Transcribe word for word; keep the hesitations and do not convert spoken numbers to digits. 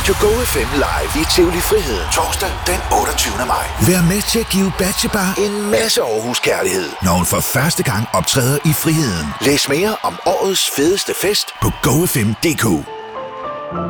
Radio Go F M live i Tivoli Friheden torsdag den otteogtyvende maj. Vær med til at give Batjebar en masse Aarhus kærlighed, når hun for første gang optræder i Friheden. Læs mere om årets fedeste fest på go f m punktum d k.